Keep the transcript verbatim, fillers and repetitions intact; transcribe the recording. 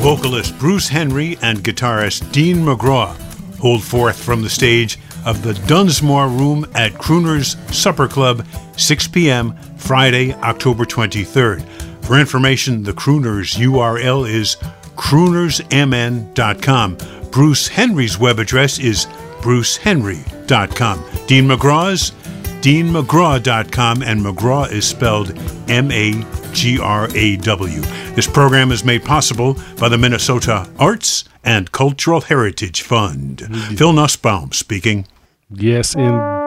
Vocalist Bruce Henry and guitarist Dean McGraw hold forth from the stage of the Dunsmore Room at Crooner's Supper Club, six p.m., Friday, October twenty-third. For information, the Crooners' U R L is crooners m n dot com. Bruce Henry's web address is bruce henry dot com. Dean McGraw's dean mcgraw dot com, and McGraw is spelled M A G R A W. This program is made possible by the Minnesota Arts and Cultural Heritage Fund. Mm-hmm. Phil Nussbaum speaking. Yes, indeed.